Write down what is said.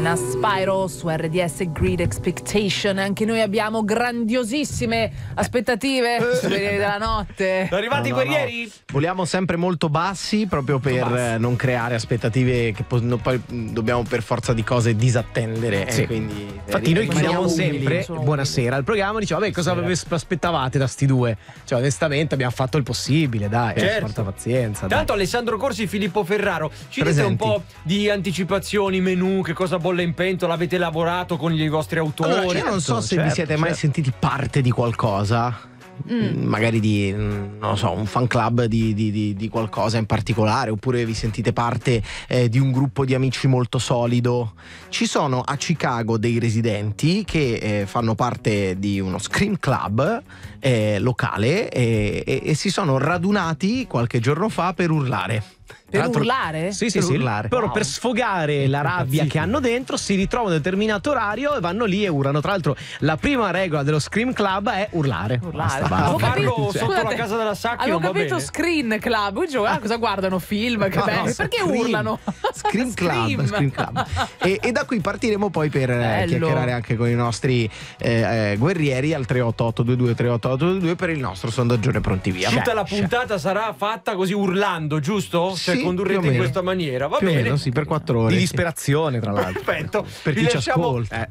Marina Spyro su RDS Great Expectation. Anche noi abbiamo grandiosissime aspettative sui Guerrieri della Notte. Sono arrivati i guerrieri? No. Voliamo sempre molto bassi proprio per non creare aspettative che poi dobbiamo per forza di cose disattendere. Sì. Quindi, infatti noi chiediamo sempre sono buonasera al programma, diciamo vabbè cosa aspettavate da sti due, cioè onestamente abbiamo fatto il possibile, dai, porta pazienza, dai. Tanto Alessandro Corsi, Filippo Ferraro, ci dite Presenti. un po' di anticipazioni, menù, che cosa bolle in pentola, avete lavorato con i vostri autori? Allora, io non so se vi siete mai sentiti parte di qualcosa. Magari di, non so, un fan club di qualcosa in particolare, oppure vi sentite parte di un gruppo di amici molto solido. Ci sono a Chicago dei residenti che fanno parte di uno Scream Club locale e si sono radunati qualche giorno fa per urlare. Per urlare? Sì, Per urlare. Però Wow. per sfogare la rabbia che hanno dentro si ritrovano a un determinato orario e vanno lì e urlano. Tra l'altro la prima regola dello Scream Club è urlare. Urlare. Basta. Avevo Farlo capito, sotto scusate, la casa della Sacchi avevo non va capito bene. Screen Club. Cosa guardano? Film? Che bello. Perché Scream. urlano? Scream Club. E da qui partiremo poi per Bello. chiacchierare anche con i nostri guerrieri al 388-22 per il nostro sondaggione pronti via. Tutta la puntata sarà fatta così urlando, giusto? Cioè Sì, condurrete più o in meno. questa maniera, va Più o bene. meno, sì, per 4 ore. Di sì. disperazione, tra l'altro. Perfetto. Per Vi chi ci lasciamo ascolta.